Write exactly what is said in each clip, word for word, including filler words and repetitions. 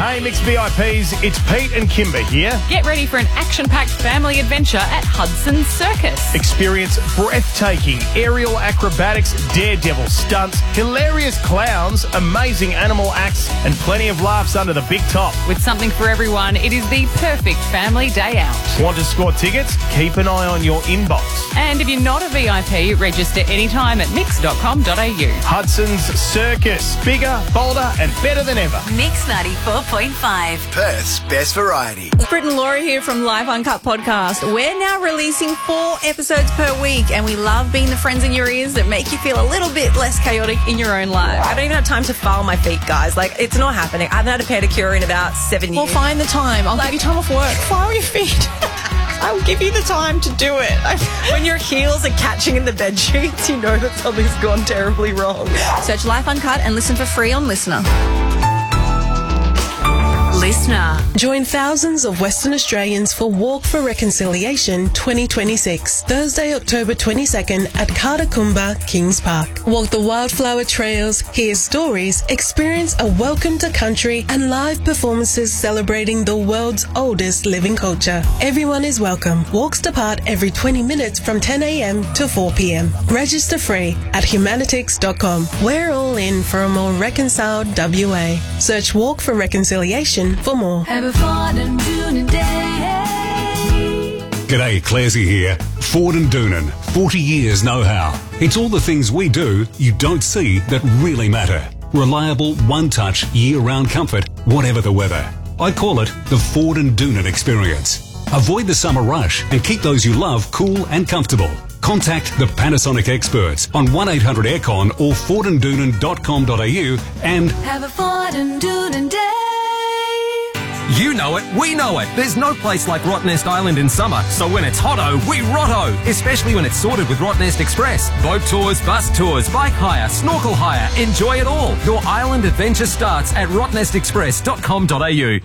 Hey, Mix V I Ps, it's Pete and Kimber here. Get ready for an action-packed family adventure at Hudson Circus. Experience breathtaking aerial acrobatics, daredevil stunts, hilarious clowns, amazing animal acts, and plenty of laughs under the big top. With something for everyone, it is the perfect family day out. Want to score tickets? Keep an eye on your inbox. And if you're not a V I P, register anytime at mix dot com dot a u. Hudson's Circus. Bigger, bolder, and better than ever. Mix ninety-four point five. Perth's best variety. Britt and Laura here from Live Uncut Podcast. We're now releasing four episodes per week, and we love being the friends in your ears that make you feel a little bit less chaotic in your own life. I don't even have time to file my feet, guys. Like, it's not happening. I haven't had a pedicure in about seven Well, years. find the time. I'll Like- give you time off work. File your feet. I'll give you the time to do it. When your heels are catching in the bed sheets, you know that something's gone terribly wrong. Search Life Uncut and listen for free on Listener. Listener. Join thousands of Western Australians for Walk for Reconciliation twenty twenty-six, Thursday, October twenty-second at Katakumba, Kings Park. Walk the wildflower trails, hear stories, experience a welcome to country and live performances celebrating the world's oldest living culture. Everyone is welcome. Walks depart every twenty minutes from ten a.m. to four p.m. Register free at humanitics dot com. We're all in for a more reconciled W A. Search Walk for Reconciliation for more. Have a Ford and Doonan day. G'day, Clarsey here. Ford and Doonan. forty years know-how. It's all the things we do you don't see that really matter. Reliable, one-touch, year-round comfort, whatever the weather. I call it the Ford and Doonan experience. Avoid the summer rush and keep those you love cool and comfortable. Contact the Panasonic experts on one eight hundred aircon or ford and doonan dot com dot a u and Have a Ford and Doonan day. You know it, we know it. There's no place like Rottnest Island in summer, so when it's hotto, we rotto. Especially when it's sorted with Rottnest Express. Boat tours, bus tours, bike hire, snorkel hire. Enjoy it all. Your island adventure starts at rottnest express dot com dot a u.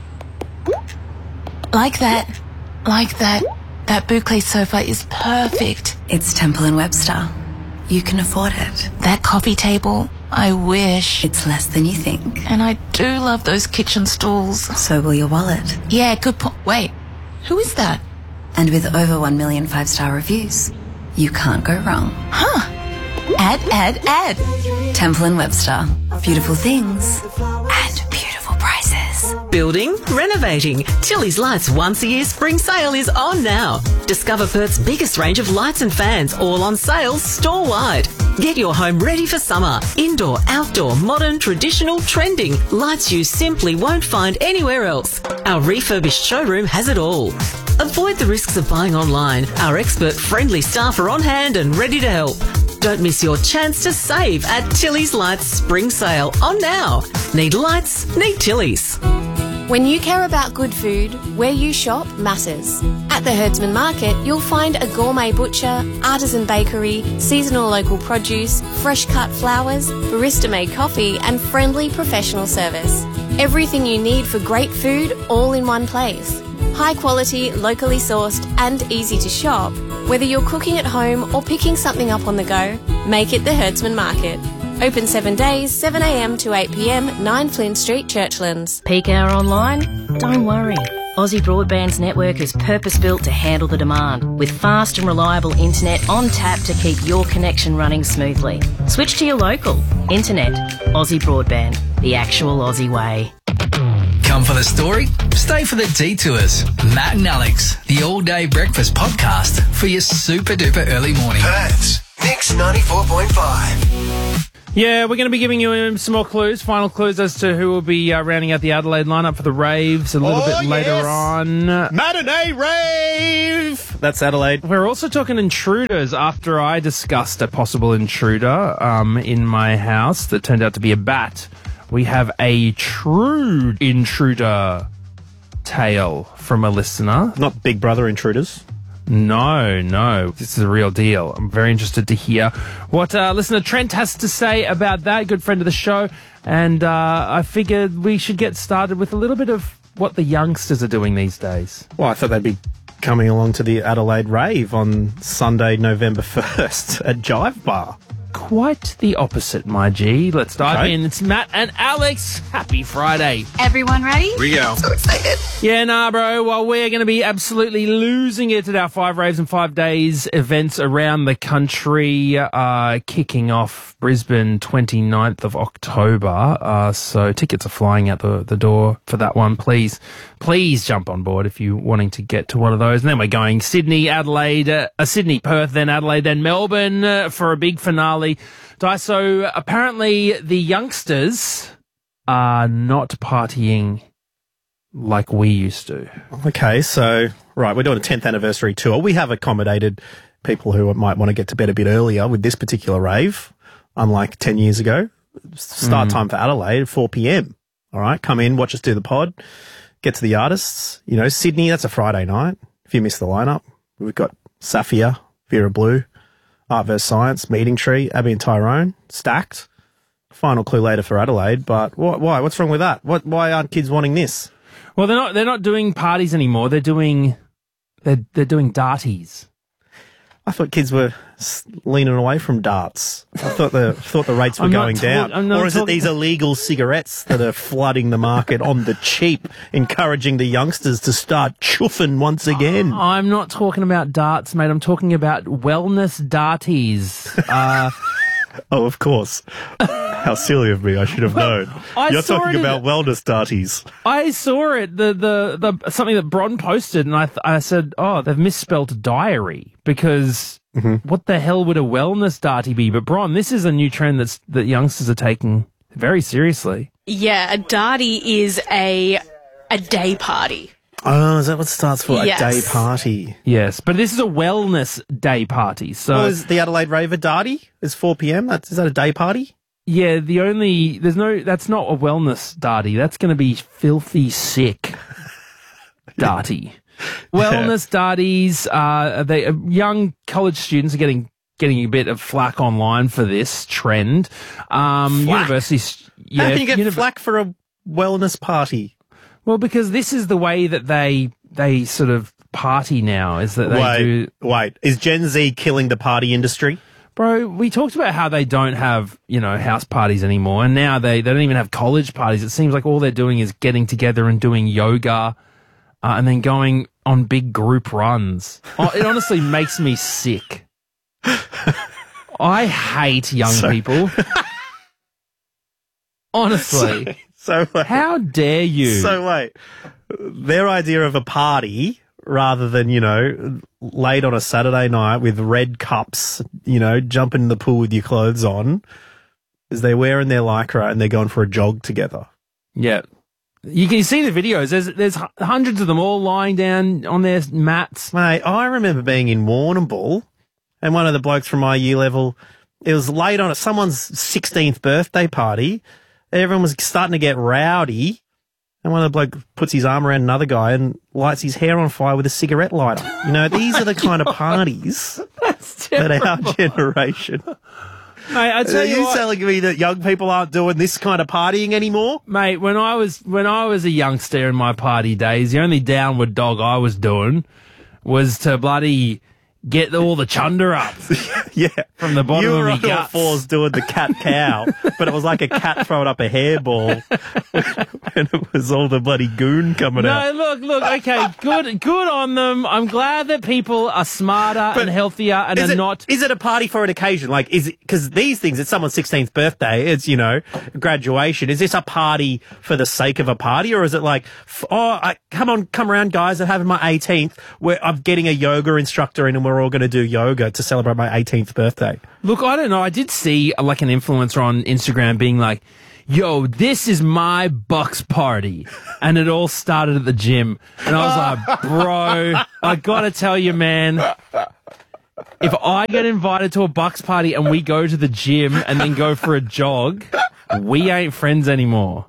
Like that. Like that. That boucle sofa is perfect. It's Temple and Webster. You can afford it. That coffee table, I wish. It's less than you think. And I do love those kitchen stools. So will your wallet. Yeah, good point. Wait, who is that? And with over one million five-star reviews, you can't go wrong. Huh. Add, add, add. Temple and Webster. Beautiful things and beautiful prices. Building, renovating. Tilly's Lights once a year spring sale is on now. Discover Perth's biggest range of lights and fans, all on sale store-wide. Get your home ready for summer. Indoor, outdoor, modern, traditional, trending. Lights you simply won't find anywhere else. Our refurbished showroom has it all. Avoid the risks of buying online. Our expert friendly staff are on hand and ready to help. Don't miss your chance to save at Tilly's Lights Spring Sale on now. Need lights? Need Tilly's. When you care about good food, where you shop matters. At the Herdsman Market, you'll find a gourmet butcher, artisan bakery, seasonal local produce, fresh cut flowers, barista-made coffee and friendly professional service. Everything you need for great food all in one place. High quality, locally sourced and easy to shop. Whether you're cooking at home or picking something up on the go, make it the Herdsman Market. Open seven days, seven a.m. to eight p.m, nine Flynn Street, Churchlands. Peak hour online? Don't worry. Aussie Broadband's network is purpose-built to handle the demand, with fast and reliable internet on tap to keep your connection running smoothly. Switch to your local. Internet. Aussie Broadband. The actual Aussie way. Come for the story? Stay for the detours. Matt and Alex, the all-day breakfast podcast for your super-duper early morning. Perth's Mix ninety-four point five. Yeah, we're going to be giving you some more clues, final clues as to who will be uh, rounding out the Adelaide lineup for the raves a little oh, bit later yes. on. Matinee rave! That's Adelaide. We're also talking intruders after I discussed a possible intruder um, in my house that turned out to be a bat. We have a true intruder tale from a listener. Not Big Brother intruders. No, no. This is a real deal. I'm very interested to hear what uh, listener Trent has to say about that. Good friend of the show. And uh, I figured we should get started with a little bit of what the youngsters are doing these days. Well, I thought they'd be coming along to the Adelaide rave on Sunday, November first at Jive Bar. quite the opposite, my G. Let's dive Okay. in. It's Matt and Alex. Happy Friday. Everyone ready? we go. So excited. Yeah, nah, bro. Well, we're going to be absolutely losing it at our Five Raves and Five Days events around the country, uh, kicking off Brisbane twenty-ninth of October. Uh, so tickets are flying out the, the door for that one. Please, please jump on board if you're wanting to get to one of those. And then we're going Sydney, Adelaide, uh, uh, Sydney, Perth, then Adelaide, then Melbourne uh, for a big finale. So apparently the youngsters are not partying like we used to. Okay, so, right, we're doing a tenth anniversary tour. We have accommodated people who might want to get to bed a bit earlier with this particular rave, unlike ten years ago. Start Mm. time for Adelaide, four p.m. All right, come in, watch us do the pod, get to the artists. You know, Sydney, that's a Friday night. If you miss the lineup, we've got Safia, Vera Blue, Art vs. Science, Meeting Tree, Abby and Tyrone, stacked. Final clue later for Adelaide, but wh- why? What's wrong with that? What? Why aren't kids wanting this? Well, they're not. They're not doing parties anymore. They're doing. They're they're doing darties. I thought kids were s- leaning away from darts. I thought the thought the rates were I'm not going talk- down. I'm not Or is it talking- these illegal cigarettes that are flooding the market on the cheap, encouraging the youngsters to start chuffing once again? I'm not talking about darts, mate. I'm talking about wellness darties. Uh, Oh, of course. How silly of me. I should have known. I You're saw talking it in- about wellness darties. I saw it, the, the, the, something that Bron posted, and I, th- I said, oh, they've misspelled diary, because what the hell would a wellness darty be? But Bron, this is a new trend that's, that youngsters are taking very seriously. Yeah, a darty is a a day party. Oh, is that what starts for? Yes. A day party? Yes, but this is a wellness day party. So Well, is the Adelaide Rave a darty? It's four p.m. That's, is that a day party? yeah, the only, there's no, that's not a wellness darty. That's going to be filthy sick darty. Wellness darties, uh, they, uh, young college students are getting, getting a bit of flack online for this trend. Um, Flack? universities, yeah. How can you get uni- flack for a wellness party? Well, because this is the way that they, they sort of party now, is that they wait, do. wait. Is Gen Z killing the party industry? Bro, we talked about how they don't have, you know, house parties anymore, and now they, they don't even have college parties. It seems like all they're doing is getting together and doing yoga, uh, and then going on big group runs. Oh, it honestly makes me sick. I hate young So- people. Honestly. So, so wait, How dare you? So wait, their idea of a party, rather than, you know, late on a Saturday night with red cups, you know, jumping in the pool with your clothes on, is they're wearing their lycra and they're going for a jog together. Yeah. You can see the videos. There's there's hu- hundreds of them all lying down on their mats. Mate, I remember being in Warrnambool, and one of the blokes from my year level, it was late on a, someone's sixteenth birthday party. Everyone was starting to get rowdy, and one of the bloke puts his arm around another guy and lights his hair on fire with a cigarette lighter. You know, these are the kind of parties that our generation. Mate, I tell Are you, you what, telling me that young people aren't doing this kind of partying anymore? mate, when I was when I was a youngster in my party days, the only downward dog I was doing was to bloody get all the chunder up Yeah. from the bottom You of were my on all guts. fours doing the cat cow, but it was like a cat throwing up a hairball, and it was all the bloody goon coming No, out. look, look, okay, good, good on them. I'm glad that people are smarter But and healthier and Is are it, not. is it a party for an occasion? Like, is it, because these things, it's someone's sixteenth birthday, it's, you know, graduation. Is this a party for the sake of a party, or is it like, f- oh, I, come on, come around, guys, I'm having my eighteenth, where I'm getting a yoga instructor in and we're all going to do yoga to celebrate my eighteenth birthday? Look, I don't know. I did see uh, like an influencer on Instagram being like, yo, this is my Bucks party. And it all started at the gym. And I was like, bro, I gotta tell you, man, if I get invited to a Bucks party and we go to the gym and then go for a jog, we ain't friends anymore.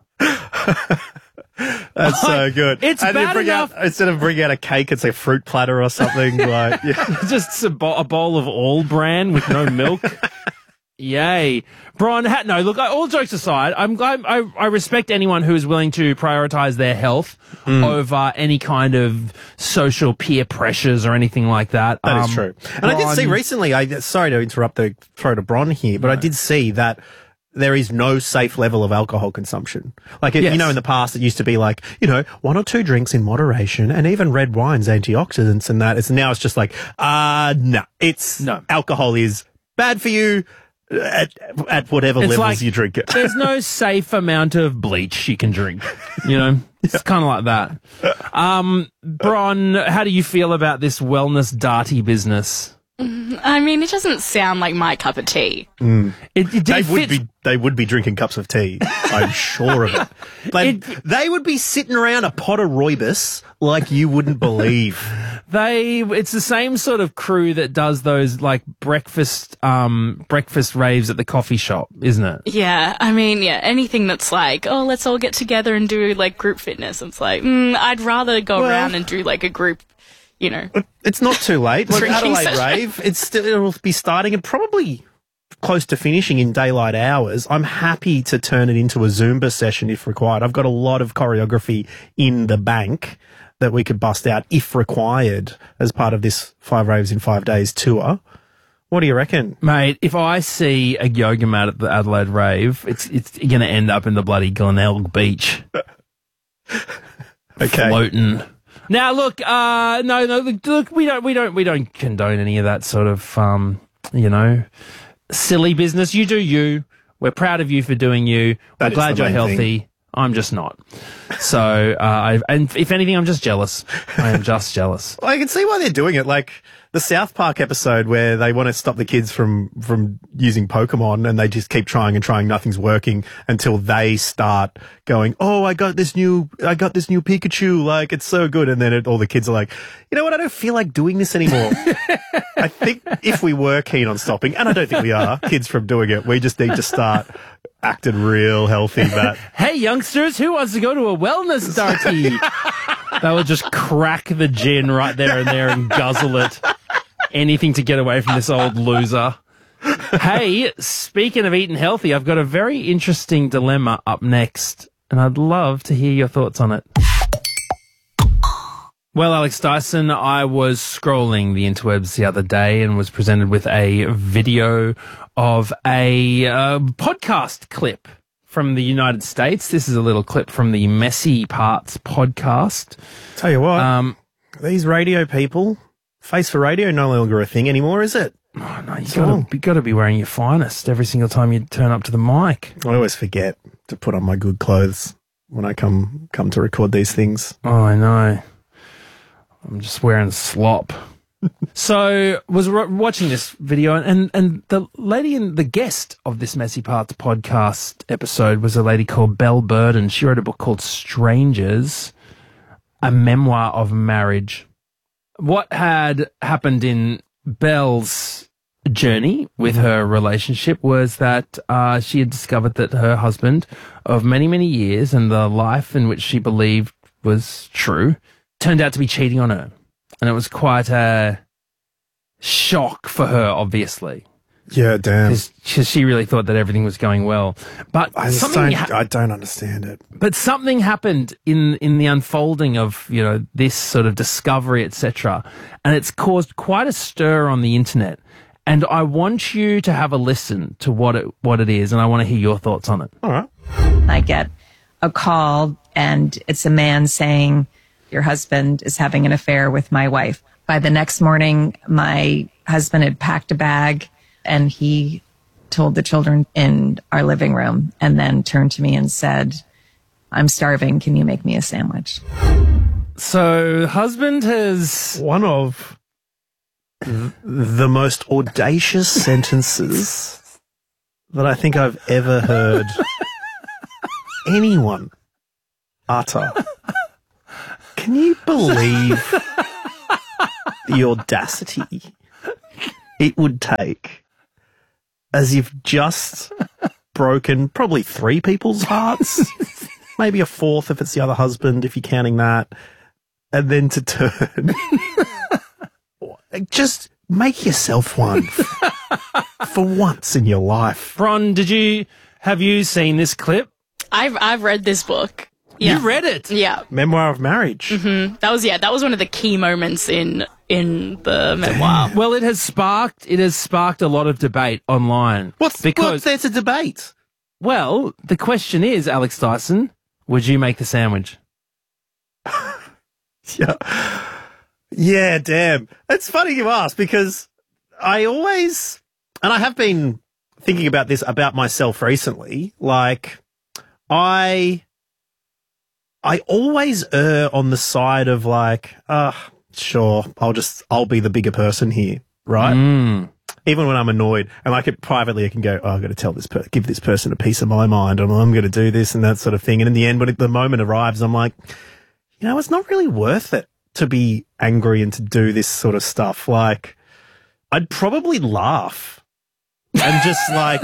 That's so good. It's and you bad bring enough- out, instead of bringing out a cake, it's a fruit platter or something. Like, yeah. Just a, bo- a bowl of all bran with no milk. Yay. Bron, ha- no, look, all jokes aside, I'm glad, I, I respect anyone who is willing to prioritize their health Mm. over any kind of social peer pressures or anything like that. That is Um, true. And I did see Bron- recently, I sorry to interrupt the throw to Bron here, but I did see that there is no safe level of alcohol consumption. Like, it, Yes. you know, in the past, it used to be like, you know, one or two drinks in moderation, and even red wine's antioxidants and that. It's now it's just like, uh, no, it's, no. alcohol is bad for you at, at whatever It's levels like, you drink it. There's no safe amount of bleach you can drink. You know, it's kind of like that. Um, Bron, how do you feel about this wellness darty business? I mean, it doesn't sound like my cup of tea. Mm. It, it they it would fits- be they would be drinking cups of tea. I'm sure of it. Like, they would be sitting around a pot of rooibos like you wouldn't believe. They, it's the same sort of crew that does those like breakfast, um, breakfast raves at the coffee shop, isn't it? Yeah, I mean, yeah, anything that's like, oh, let's all get together and do like group fitness. It's like, mm, I'd rather go Well- around and do like a group, you know. It's not too late. Like Drinking Adelaide session. Rave, it's still, it'll be starting and probably close to finishing in daylight hours. I'm happy to turn it into a Zumba session if required. I've got a lot of choreography in the bank that we could bust out if required as part of this Five Raves in Five Days tour. What do you reckon? Mate, if I see a yoga mat at the Adelaide Rave, it's it's going to end up in the bloody Glenelg Beach. Okay. Floating. Now, look, uh, no, no, look, look, we don't, we don't, we don't condone any of that sort of, um, you know, silly business. You do you. We're proud of you for doing you. That We're is glad the you're main healthy. thing. I'm just not. So, uh, I, and if anything, I'm just jealous. I am just jealous. Well, I can see why they're doing it. Like the South Park episode where they want to stop the kids from, from using Pokemon and they just keep trying and trying. Nothing's working until they start going, oh, I got this new, I got this new Pikachu. Like, it's so good. And then it, all the kids are like, you know what? I don't feel like doing this anymore. I think if we were keen on stopping, and I don't think we are, kids from doing it, we just need to start acting real healthy, Matt. Hey, youngsters, who wants to go to a wellness darty? That would just crack the gin right there and there and guzzle it. Anything to get away from this old loser. Hey, speaking of eating healthy, I've got a very interesting dilemma up next, and I'd love to hear your thoughts on it. Well, Alex Dyson, I was scrolling the interwebs the other day and was presented with a video of a uh, podcast clip from the United States. This is a little clip from the Messy Parts podcast. Tell you what, Um, these radio people, face for radio no longer a thing anymore, is it? Oh, no, you gotta, you gotta be wearing your finest every single time you turn up to the mic. I always forget to put on my good clothes when I come come to record these things. Oh, I know. I'm just wearing slop. So, was r- watching this video, and, and the lady and the guest of this Messy Parts podcast episode was a lady called Belle Burden. She wrote a book called Strangers, a memoir of marriage. What had happened in Belle's journey with her relationship was that uh, she had discovered that her husband of many, many years and the life in which she believed was true turned out to be cheating on her. And it was quite a shock for her, obviously. Yeah, damn. Because she really thought that everything was going well. But I just something don't, ha- I don't understand it. but something happened in in the unfolding of, you know, this sort of discovery, et cetera, and it's caused quite a stir on the internet. And I want you to have a listen to what it what it is, and I want to hear your thoughts on it. All right. I get a call and it's a man saying, your husband is having an affair with my wife. By the next morning, my husband had packed a bag and he told the children in our living room and then turned to me and said, I'm starving. Can you make me a sandwich? So, husband has one of th- the most audacious sentences that I think I've ever heard anyone utter. Can you believe the audacity it would take, as you've just broken probably three people's hearts, maybe a fourth if it's the other husband, if you're counting that, and then to turn, just make yourself one. For once in your life. Bron, did you, have you seen this clip? I've I've read this book. Yeah. You read it? Yeah. Memoir of Marriage. hmm That was yeah. That was one of the key moments in in the memoir. Well, it has sparked it has sparked a lot of debate online. What's because what's there to debate? Well, the question is, Alex Dyson, would you make the sandwich? Yeah. Yeah, damn. It's funny you ask because I always, and I have been thinking about this about myself recently, like I, I always err on the side of like, uh, sure, I'll just, I'll be the bigger person here, right? Mm. Even when I'm annoyed, and like it privately, I can go, oh, I've got to tell this, per- give this person a piece of my mind, and I'm going to do this and that sort of thing. And in the end, when it, the moment arrives, I'm like, you know, it's not really worth it to be angry and to do this sort of stuff. Like, I'd probably laugh and just like,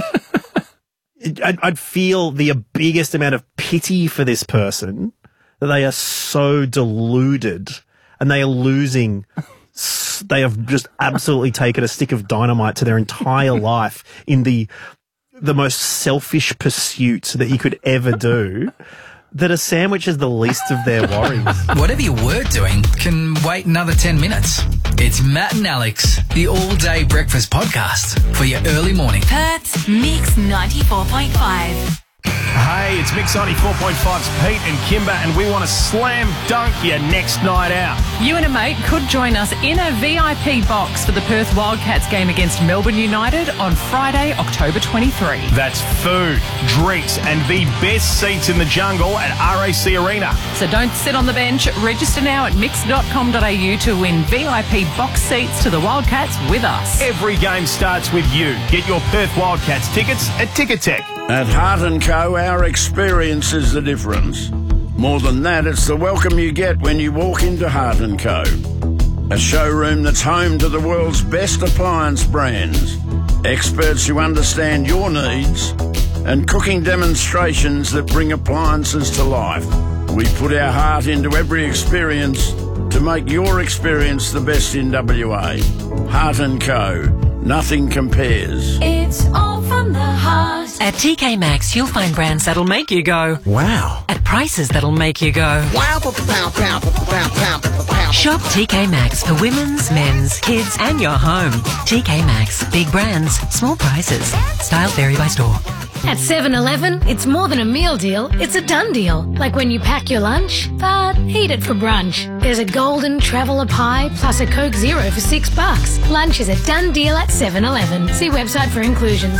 I'd, I'd feel the biggest amount of pity for this person that they are so deluded and they are losing. They have just absolutely taken a stick of dynamite to their entire life in the the most selfish pursuit that you could ever do, that a sandwich is the least of their worries. Whatever you were doing can wait another ten minutes. It's Matt and Alex, the all-day breakfast podcast for your early morning. Perth's Mix ninety-four point five. Hey, it's Mix ninety-four point five's Pete and Kimber, and we want to slam dunk your next night out. You and a mate could join us in a V I P box for the Perth Wildcats game against Melbourne United on Friday, October twenty-third. That's food, drinks, and the best seats in the jungle at R A C Arena. So don't sit on the bench. Register now at mix dot com dot a u to win V I P box seats to the Wildcats with us. Every game starts with you. Get your Perth Wildcats tickets at Ticketek. At Heart and Co, our experience is the difference. More than that, it's the welcome you get when you walk into Heart and Co. A showroom that's home to the world's best appliance brands, experts who understand your needs, and cooking demonstrations that bring appliances to life. We put our heart into every experience to make your experience the best in W A. Heart and Co. Nothing compares. It's all from the heart. At T K Maxx, you'll find brands that'll make you go, wow. At prices that'll make you go, Wow, pow, pow, pow, pow, pow, pow, pow. Shop T K Maxx for women's, men's, kids, and your home. T K Maxx. Big brands, small prices. Styles vary by store. At seven eleven, it's more than a meal deal, it's a done deal. Like when you pack your lunch, but eat it for brunch. There's a golden traveller pie plus a Coke Zero for six bucks. Lunch is a done deal at seven eleven. See website for inclusions.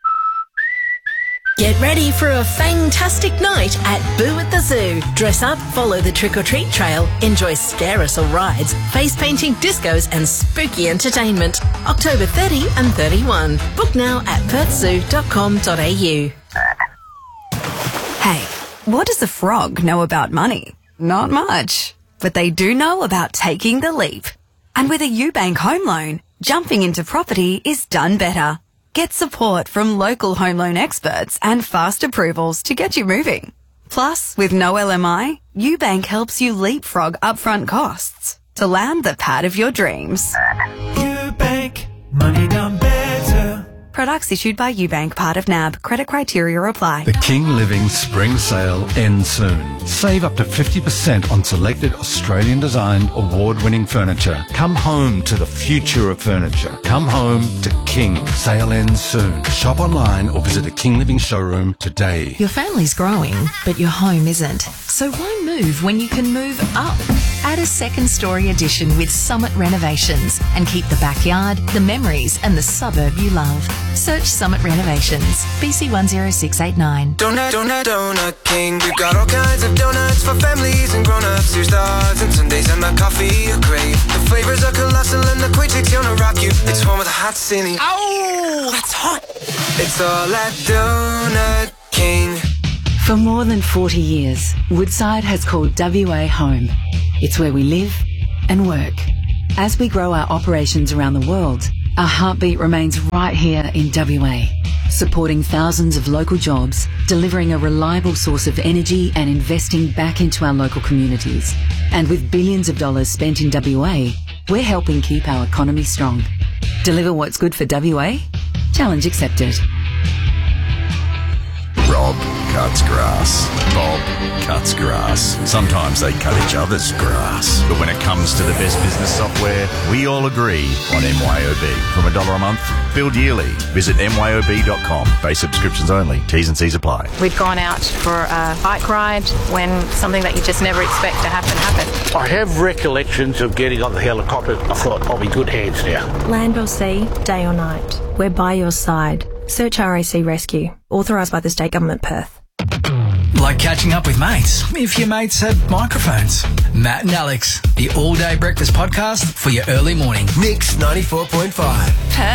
Get ready for a fantastic night at Boo at the Zoo. Dress up, follow the trick-or-treat trail, enjoy scare-us-all rides, face painting, discos and spooky entertainment. October thirtieth and thirty-first. Book now at perth zoo dot com dot a u. Hey, what does a frog know about money? Not much. But they do know about taking the leap. And with a UBank home loan, jumping into property is done better. Get support from local home loan experts and fast approvals to get you moving. Plus, with no L M I, UBank helps you leapfrog upfront costs to land the pad of your dreams. UBank, money done better. Products issued by UBank, part of N A B. Credit criteria apply. The King Living Spring Sale ends soon. Save up to fifty percent on selected Australian designed award-winning furniture. Come home to the future of furniture. Come home to King. Sale ends soon. Shop online or visit a King Living showroom today. Your family's growing, but your home isn't. So why move when you can move up? Add a second story addition with Summit Renovations and keep the backyard, the memories and the suburb you love. Search Summit Renovations, B C one zero six eight nine. Donut, donut, donut king. We've got all kinds of donuts for families and grown-ups. Here's stars and Sundays and my coffee you crave. The flavors are colossal and the quick chicks gonna rock you. It's home of the hot city. Oh, that's hot. It's all at Donut King. For more than forty years, Woodside has called W A home. It's where we live and work. As we grow our operations around the world, our heartbeat remains right here in W A, supporting thousands of local jobs, delivering a reliable source of energy and investing back into our local communities. And with billions of dollars spent in W A, we're helping keep our economy strong. Deliver what's good for W A? Challenge accepted. Rob cuts grass. Bob cuts grass. Sometimes they cut each other's grass. But when it comes to the best business software, we all agree on M Y O B. From a dollar a month, billed yearly. Visit M Y O B dot com. Base subscriptions only. T's and C's apply. We'd gone out for a bike ride when something that you just never expect to happen happened. I have recollections of getting on the helicopter. I thought, I'll be good hands now. Land or sea, day or night, we're by your side. Search R A C Rescue, authorised by the State Government Perth. Like catching up with mates, if your mates have microphones. Matt and Alex, the all-day breakfast podcast for your early morning. Mix ninety-four point five.